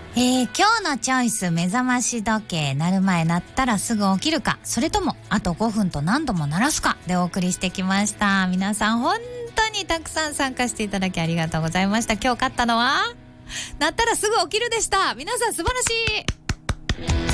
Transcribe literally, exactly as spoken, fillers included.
えー、今日のチョイス、目覚まし時計鳴る前鳴ったらすぐ起きるか、それともあとごふんと何度も鳴らすかでお送りしてきました。皆さん本当にたくさん参加していただきありがとうございました。今日勝ったのは鳴ったらすぐ起きるでした。皆さん素晴らしい。